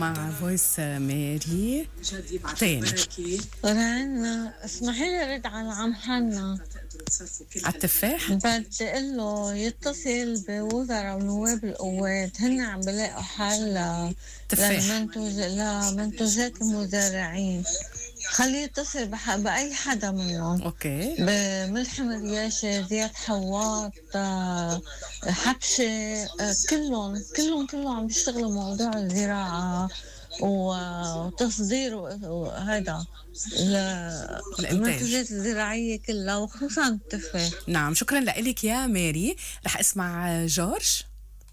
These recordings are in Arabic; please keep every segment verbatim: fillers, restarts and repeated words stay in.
مع فويس ماري تاني. رنا اسمحي لي رد على عم حنا على التفاح. بدي اقول له يتصل بوزراء ونواب القوات، هن عم بلاقوا حل تفاح للمنتوج لمنتوجات المزارعين. خليه يتصل بح... بأي حدا منهم. اوكي. بملحم رياشة، زياد حواط، آه، حبشة، آه، كلهم كلهم كلهم عم بيشتغلوا موضوع الزراعة وتصدير وهذا المنتوجات الزراعية كلها وخصوصا التفاح. نعم، شكرا لك يا ماري. رح اسمع جورج.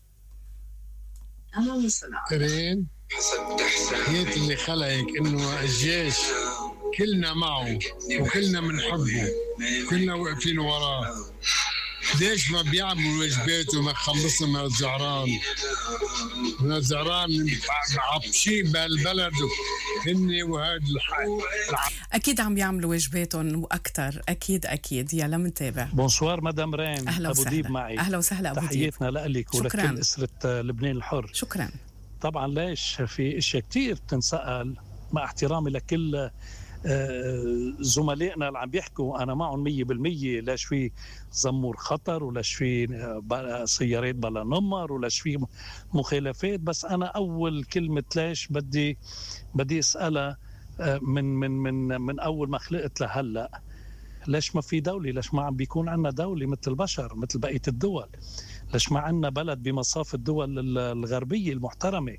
رين حياة اللي خلقك انه الجيش كلنا معه وكلنا منحبه، كلنا واقفين وراه. ليش ما بيعمل واجباته وما خلصنا من الزعران؟ من الزعران عطشين بهالبلد هني وهذا الحال. اكيد عم بيعملوا واجباتهم واكثر، اكيد اكيد. يلا منتابع. بونسوار مدام رين. أهلا ابو وسهلا. ديب معي. اهلا وسهلا ابو ديب. تحياتنا لك ولكل اسره لبنان الحر. شكرا. طبعا ليش في اشياء كتير بتنسأل، مع احترامي لكل زملائنا اللي عم بيحكوا انا معهم مية بالمية. لاش في زمور خطر، ولاش في سيارات بلا نمر، ولاش في مخالفات. بس انا اول كلمه ليش بدي بدي اسالها من من من من اول ما خلقت لهلا، ليش ما في دوله؟ ليش ما عم بيكون عندنا دوله مثل البشر، مثل بقيه الدول؟ ليش ما عندنا بلد بمصاف الدول الغربيه المحترمه؟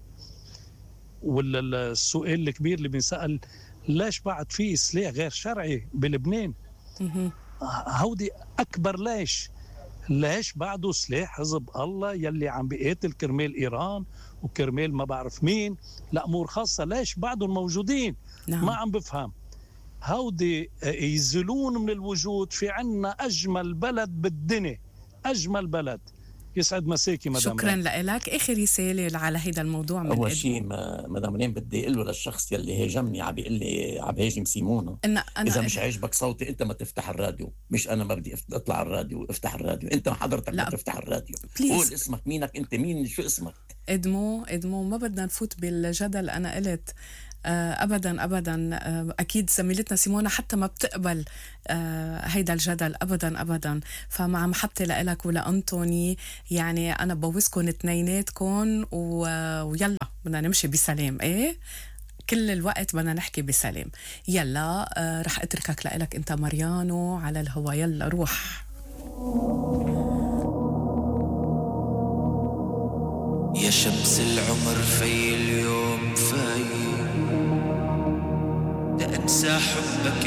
والسؤال الكبير اللي بينسأل، ليش بعد في سلاح غير شرعي بلبنان؟ هودي أكبر ليش. ليش بعده سلاح حزب الله يلي عم بيقاتل كرمال إيران وكرمال ما بعرف مين لأمور خاصة؟ ليش بعدهم موجودين؟ نعم. ما عم بفهم. هودي يزلون من الوجود. في عنا أجمل بلد بالدنيا، أجمل بلد. يسعد مساكي مدام. شكرا لك. اخر رساله على هيدا الموضوع من اول شيء مدام رين بدي اقول له للشخص يلي هاجمني عم بيقول لي عم هاجم سيمونه، أنا أنا اذا مش عاجبك صوتي انت ما تفتح الراديو، مش انا ما بدي اطلع على الراديو. افتح الراديو انت حضرتك، ما تفتح الراديو. بليز. قول اسمك، مينك انت، مين، شو اسمك؟ ادمو ادمو ما بدنا نفوت بالجدل. انا قلت آه ابدا ابدا. آه اكيد زميلتنا سيمونا حتى ما بتقبل آه هيدا الجدل ابدا ابدا. فمع محبتي لك ولأنتوني، يعني انا بوزكم اثنيناتكم ويلا بدنا نمشي بسلام. ايه كل الوقت بدنا نحكي بسلام. يلا آه رح اتركك لك انت ماريانو على الهوا. يلا روح يا شمس العمر في اليوم فايق، ده انسى حبك